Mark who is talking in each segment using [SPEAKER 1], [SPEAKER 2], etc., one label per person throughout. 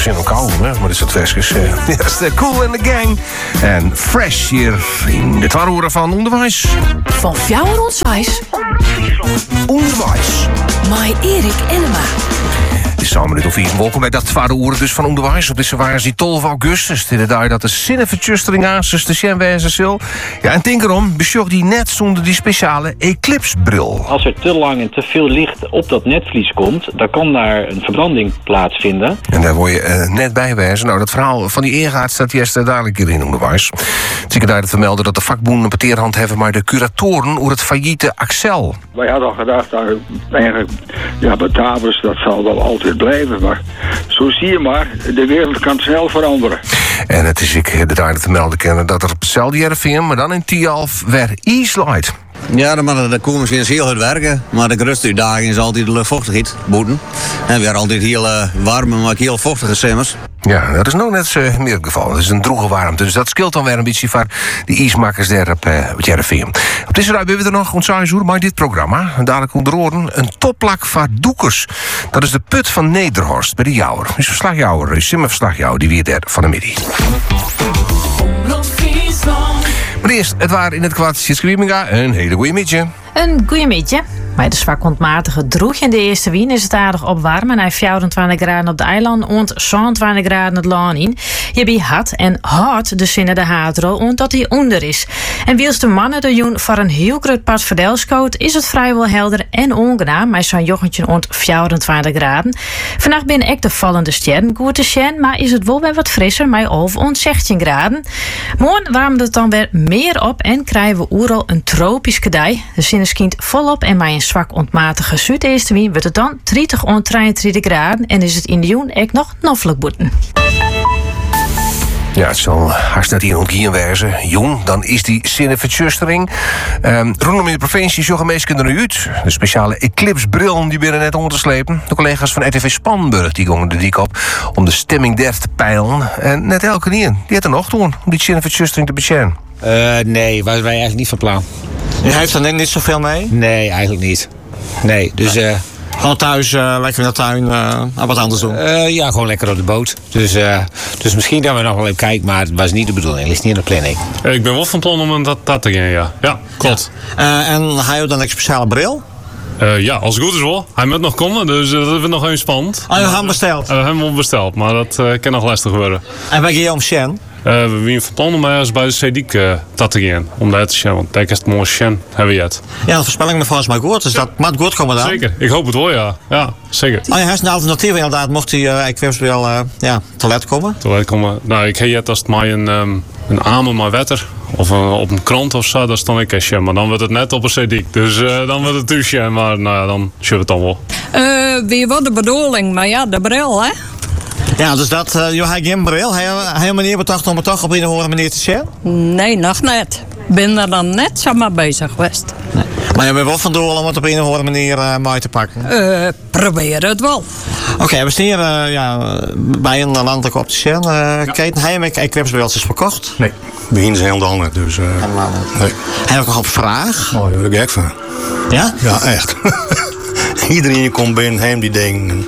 [SPEAKER 1] zin om kou, hè? Maar dit is het vestjes. Ja, dat is de Cool and the Gang. En Fresh hier in de twarroeren van Onderwijs.
[SPEAKER 2] Van Fjouwer Onderwijs.
[SPEAKER 1] Onderwijs.
[SPEAKER 2] Mij Erik Ellema.
[SPEAKER 1] Het is samen met of welkom bij dat twarroeren dus van Onderwijs. Op deze waar is die 12 augustus. De dag dat de zinnenvertjustering aan de sjenwijze zil. Ja, en tinkerom besjocht die net zonder die speciale eclipsebril.
[SPEAKER 3] Als er te lang en te veel licht op dat netvlies komt, dan kan daar een verbranding plaatsvinden.
[SPEAKER 1] En daar word je net bij wijzen. Nou, dat verhaal van die eergaard staat eerst dadelijk hier in Onderwijs. Het zie ik daar te vermelden dat de vakbonden een peteerhand hebben, maar de curatoren over het failliete Axel.
[SPEAKER 4] Wij hadden al gedacht, eigenlijk, ja, Batavus, dat zal wel altijd blijven. Maar zo zie je maar, de wereld kan snel veranderen.
[SPEAKER 1] En het is ik de daar te melden kennen dat er op hetzelfde RFM, maar dan in Tialf, weer e-slide.
[SPEAKER 5] Ja, de komen misschien heel hard werken, maar de grootste uitdaging is altijd de luchtvochtigheid, boeten. En we hebben altijd heel warme, maar ook heel vochtige simmers.
[SPEAKER 1] Ja, dat is nog net meer het geval. Het is een droge warmte, dus dat scheelt dan weer een beetje voor de ijsmakers daar op het RFM. Op deze dag hebben we er nog ontzettend uur bij dit programma. En dadelijk onder oren een topplak van doekers. Dat is de put van Nederhorst bij de Jouwer. Dus verslagjouwer, simmerverslagjouwer, die weer daar van de middag. Maar eerst, het waren in het kwartje Screaminga een hele goede midje.
[SPEAKER 6] Een goeie midje. Bij de zwak ontmatige droeg in de eerste wien is het aardig opwarmen. En hij 24 graden op de eiland en 27 graden het land in. Je bent hard en hard de zinnen de haatro omdat hij onder is. En wils de mannen de joen voor een heel groot part verdelskoot is het vrijwel helder en ongenaam. Met zo'n jochentje ont 24 graden. Vannacht binnen ek de vallende sterren goed te zien, maar is het wel weer wat frisser met over ons 16 graden. Morgen warmt het dan weer meer op en krijgen we oeral een tropisch kedij. De zinnen skient volop en bij een zwak ontmatige zuideeste wien wordt het dan 30 on 33 graden en is het in de joen ook nog noffelijk boeten.
[SPEAKER 1] Ja, het zal hartstikke hier ontgien wijzen. Jong, dan is die zinnenvertjustering. Rondom in de provincie zorgen meesten er nu uit. De speciale eclipsebril die binnen net onder te slepen. De collega's van RTV Spanburg die gongen de dik op om de stemming der te peilen. En net elke keer, die had er nog doen om die zinnenvertjustering te betjenen.
[SPEAKER 7] Nee, waren wij eigenlijk niet van plan.
[SPEAKER 5] Je heeft er net niet zoveel mee?
[SPEAKER 7] Nee, eigenlijk niet. Nee, dus...
[SPEAKER 5] Gewoon thuis, lekker in de tuin, wat anders doen?
[SPEAKER 7] Ja, gewoon lekker op de boot. Dus misschien dat we nog wel even kijken, maar het was niet de bedoeling. Het ligt niet in de planning.
[SPEAKER 8] Ik ben wel van plan om dat te gaan, ja. Ja, klopt.
[SPEAKER 5] Ja. En hij heeft dan een speciale bril?
[SPEAKER 8] Ja, als het goed is wel. Hij moet nog komen, dus dat is nog even spannend.
[SPEAKER 5] Oh, je hebt hem besteld?
[SPEAKER 8] We hebben hem besteld, maar dat kan nog lastig worden.
[SPEAKER 5] En waar ga je om Sjen?
[SPEAKER 8] We zijn van plan om ergens bij de Cediek te gaan. Om daar te zien, want daar is het mooie Sjen hebben we het.
[SPEAKER 5] Ja, de voorspelling me volgens mij goed, dus dat moet goed komen dan.
[SPEAKER 8] Zeker, ik hoop het wel, ja. Ja, zeker.
[SPEAKER 5] Oh, je hebt een alternatief inderdaad, mocht hij equipsbril te let komen?
[SPEAKER 8] Te let komen. Nou, ik heb het als het mij een amen maar wetter. Of op een krant of zo, dat is dan een kastje. Maar dan wordt het net op een Cediek. Dus dan wordt het tussen. Maar nou ja, dan zullen we het dan wel.
[SPEAKER 9] Wie wordt de bedoeling? Maar ja, de bril, hè?
[SPEAKER 5] Ja, dus dat, je hebt geen bril. Hij meneer betocht om het toch op een of andere manier te zien?
[SPEAKER 9] Nee, nog net. Ben er dan net zo maar bezig geweest.
[SPEAKER 5] Nee. Maar je bent wel van doel om het op een of andere manier mee te pakken?
[SPEAKER 9] Probeer het wel.
[SPEAKER 5] Oké, we staan hier bij een landelijke opticien. Keten, hij heeft equipsbrilletjes verkocht?
[SPEAKER 10] Nee, begin zijn heel ander. Dus, nee.
[SPEAKER 5] Hij heeft nog op vraag?
[SPEAKER 10] Oh, daar ben ik echt van.
[SPEAKER 5] Ja?
[SPEAKER 10] Ja, echt. Iedereen komt binnen, hem die dingen.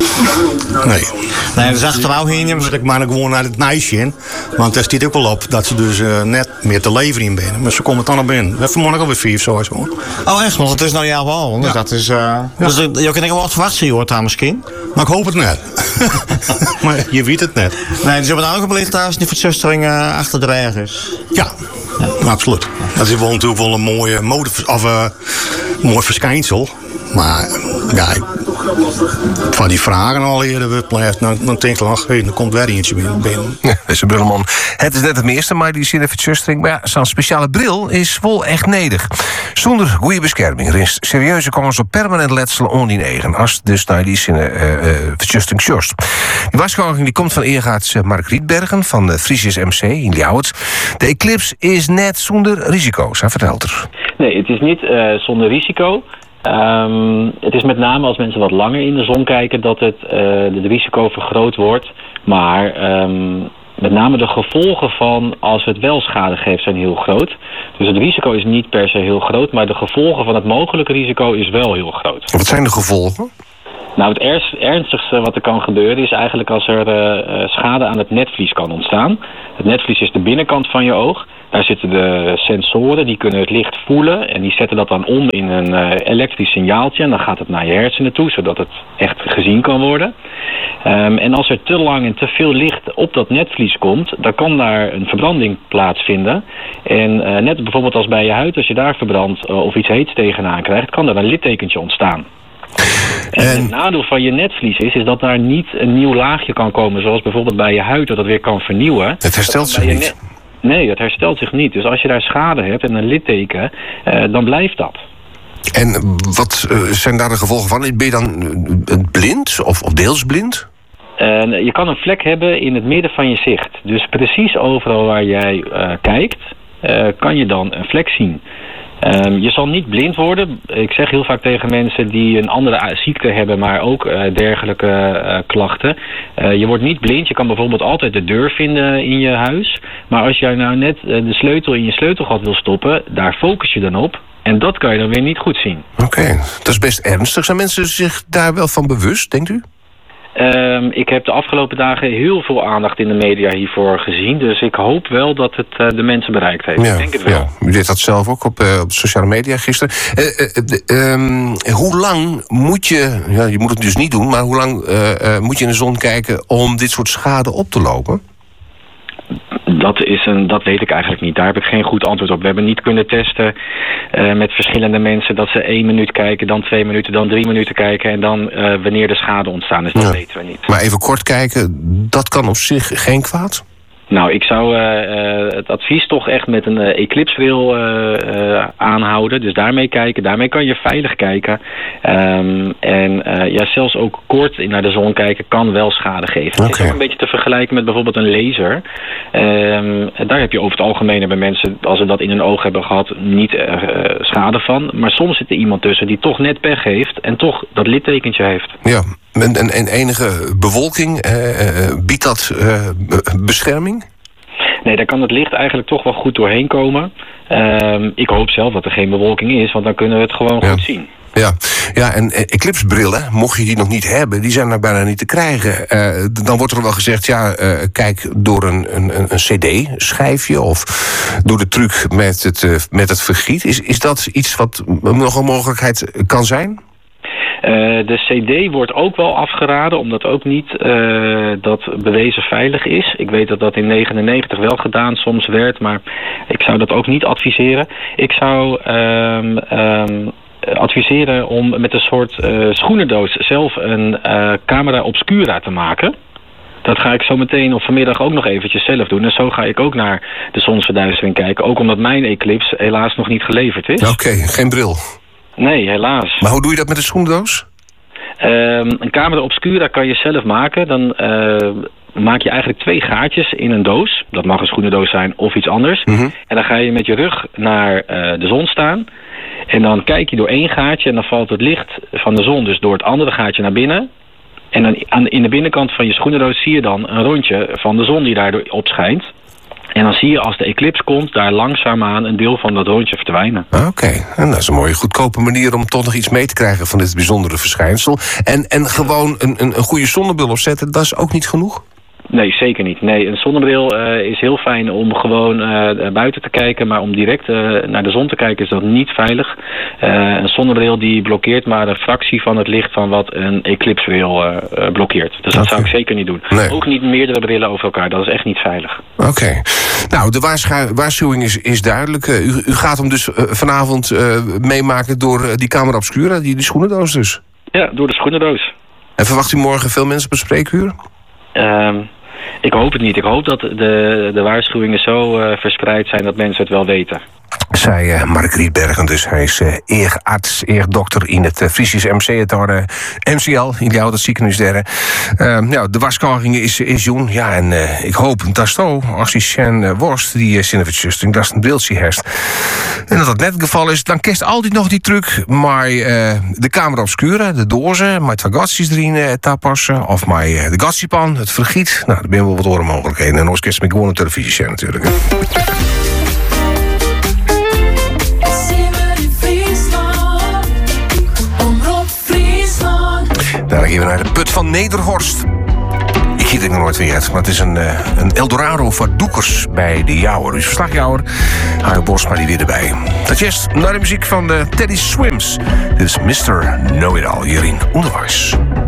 [SPEAKER 10] Nee.
[SPEAKER 5] Nee, dat is achteraf heen.
[SPEAKER 10] Ik maar gewoon naar het nice in. Want daar staat ook wel op dat ze dus net meer te leveren in binnen. Maar ze komen dan naar binnen. Dat vanmorgen alweer 5 zo.
[SPEAKER 5] Oh echt? Want het is nou ja wel. Dus dat is... Dus je kan wel wat verwachten, je hoort daar misschien.
[SPEAKER 10] Maar ik hoop het net. Maar je weet het net.
[SPEAKER 5] Nee, dus je hebt ook gebleven thuis die verzustering achter de regen is.
[SPEAKER 10] Ja, absoluut. Dat is wel natuurlijk wel een mooie mode of mooi verschijnsel. Maar ja, van die vragen al eerder blijft, dan denk ik nog, er komt weer eentje binnen.
[SPEAKER 1] Ja, beste Brulleman. Het is net het meeste, maar die zinnenvertjustering. Maar ja, zo'n speciale bril is wel echt nedig. Zonder goede bescherming er is serieuze kans op permanent letsel ondien eigen. Als dus naar die zinnenvertjustering sjorst. Die waarschuwing die komt van eergaarts Mark Rietbergen van de Friesjes MC in Ljouwert. De eclipse is net zonder risico's, hij vertelt er.
[SPEAKER 3] Nee, het is niet zonder risico. Het is met name als mensen wat langer in de zon kijken dat het risico vergroot wordt. Maar met name de gevolgen van als het wel schade geeft zijn heel groot. Dus het risico is niet per se heel groot, maar de gevolgen van het mogelijke risico is wel heel groot.
[SPEAKER 1] Wat zijn de gevolgen?
[SPEAKER 3] Nou, het ernstigste wat er kan gebeuren is eigenlijk als er schade aan het netvlies kan ontstaan. Het netvlies is de binnenkant van je oog. Daar zitten de sensoren, die kunnen het licht voelen en die zetten dat dan om in een elektrisch signaaltje. En dan gaat het naar je hersenen toe, zodat het echt gezien kan worden. En als er te lang en te veel licht op dat netvlies komt, dan kan daar een verbranding plaatsvinden. En net bijvoorbeeld als bij je huid, als je daar verbrandt of iets heets tegenaan krijgt, kan er een littekentje ontstaan. En het nadeel van je netvlies is dat daar niet een nieuw laagje kan komen, zoals bijvoorbeeld bij je huid, dat het weer kan vernieuwen.
[SPEAKER 1] Het herstelt zich niet.
[SPEAKER 3] Nee, het herstelt zich niet. Dus als je daar schade hebt en een litteken, dan blijft dat.
[SPEAKER 1] En wat zijn daar de gevolgen van? Ben je dan blind of deels blind?
[SPEAKER 3] Je kan een vlek hebben in het midden van je zicht. Dus precies overal waar jij kijkt, kan je dan een vlek zien. Je zal niet blind worden. Ik zeg heel vaak tegen mensen die een andere ziekte hebben, maar ook dergelijke klachten. Je wordt niet blind. Je kan bijvoorbeeld altijd de deur vinden in je huis. Maar als jij nou net de sleutel in je sleutelgat wil stoppen, daar focus je dan op. En dat kan je dan weer niet goed zien.
[SPEAKER 1] Oké, dat is best ernstig. Zijn mensen zich daar wel van bewust, denkt u?
[SPEAKER 3] Ik heb de afgelopen dagen heel veel aandacht in de media hiervoor gezien. Dus ik hoop wel dat het de mensen bereikt heeft.
[SPEAKER 1] Ja,
[SPEAKER 3] ik denk het wel.
[SPEAKER 1] Ja. U deed dat zelf ook op sociale media gisteren. Hoe lang moet je... Ja, je moet het dus niet doen, maar hoe lang moet je in de zon kijken om dit soort schade op te lopen?
[SPEAKER 3] Dat weet ik eigenlijk niet. Daar heb ik geen goed antwoord op. We hebben niet kunnen testen met verschillende mensen dat ze 1 minuut kijken, dan 2 minuten, dan 3 minuten kijken en dan wanneer de schade ontstaan is. Dat weten we niet.
[SPEAKER 1] Maar even kort kijken, dat kan op zich geen kwaad?
[SPEAKER 3] Nou, ik zou het advies toch echt met een eclipsebril aanhouden. Dus daarmee kijken, daarmee kan je veilig kijken. Zelfs ook kort naar de zon kijken kan wel schade geven. Het is ook een beetje te vergelijken met bijvoorbeeld een laser. Daar heb je over het algemeen bij mensen, als ze dat in hun oog hebben gehad, niet schade van. Maar soms zit er iemand tussen die toch net pech heeft en toch dat littekentje heeft.
[SPEAKER 1] Ja, en enige bewolking, biedt dat bescherming?
[SPEAKER 3] Nee, daar kan het licht eigenlijk toch wel goed doorheen komen. Ik hoop zelf dat er geen bewolking is, want dan kunnen we het gewoon goed zien.
[SPEAKER 1] Ja, en eclipsebrillen, mocht je die nog niet hebben, die zijn er bijna niet te krijgen. Dan wordt er wel gezegd, kijk door een cd-schijfje of door de truc met het vergiet. Is dat iets wat nog een mogelijkheid kan zijn?
[SPEAKER 3] De CD wordt ook wel afgeraden, omdat ook niet dat bewezen veilig is. Ik weet dat dat in 1999 wel gedaan soms werd, maar ik zou dat ook niet adviseren. Ik zou adviseren om met een soort schoenendoos zelf een camera obscura te maken. Dat ga ik zo meteen of vanmiddag ook nog eventjes zelf doen. En zo ga ik ook naar de zonsverduistering kijken. Ook omdat mijn eclipse helaas nog niet geleverd is.
[SPEAKER 1] Oké, geen bril.
[SPEAKER 3] Nee, helaas.
[SPEAKER 1] Maar hoe doe je dat met een schoenendoos?
[SPEAKER 3] Een camera obscura kan je zelf maken. Dan maak je eigenlijk 2 gaatjes in een doos. Dat mag een schoenendoos zijn of iets anders. Mm-hmm. En dan ga je met je rug naar de zon staan. En dan kijk je door 1 gaatje en dan valt het licht van de zon dus door het andere gaatje naar binnen. En dan in de binnenkant van je schoenendoos zie je dan een rondje van de zon die daardoor opschijnt. En dan zie je als de eclips komt, daar langzaamaan een deel van dat rondje verdwijnen.
[SPEAKER 1] Oké, en dat is een mooie goedkope manier om toch nog iets mee te krijgen van dit bijzondere verschijnsel. En gewoon een goede zonnebril opzetten, dat is ook niet genoeg?
[SPEAKER 3] Nee, zeker niet. Nee, een zonnebril is heel fijn om gewoon buiten te kijken, maar om direct naar de zon te kijken is dat niet veilig. Een zonnebril die blokkeert maar een fractie van het licht van wat een eclipsebril blokkeert. Dus dat zou ik zeker niet doen. Nee. Ook niet meerdere brillen over elkaar, dat is echt niet veilig.
[SPEAKER 1] Oké. Nou, de waarschuwing is duidelijk. U gaat hem dus vanavond meemaken door die camera obscura, die schoenendoos dus?
[SPEAKER 3] Ja, door de schoenendoos.
[SPEAKER 1] En verwacht u morgen veel mensen op het spreekuur?
[SPEAKER 3] Ik hoop het niet. Ik hoop dat de waarschuwingen zo verspreid zijn dat mensen het wel weten.
[SPEAKER 1] Zei Mark Rietbergen dus. Hij is eerarts, eerdokter in het Friesische MC, het MCL, in de oude ziekenhuis. De waarschuwing is joen. Ja, en ik hoop dat zo, als die Sjen worst, die zinnenvertjusting, dat is een beeldje herst. En dat net het geval is, dan kerst altijd nog die truc, maar de camera obscura, de dozen, met 2 gatsjes erin tapassen, of maar de gatsiepan, het vergiet. Nou, daar ben je wel wat orenmogelijkheden. En anders kerst met gewoon een televisie natuurlijk. Dan gaan we naar de Put van Nederhorst. Ik hiet het nog nooit weer uit, maar het is een Eldorado voor doekers bij de Jouwer. Dus verslagjouwer, Hajo Bosma die weer erbij. Dat is naar de muziek van de Teddy Swims. Dit is Mr. Know-It-All hier in Onderwijs.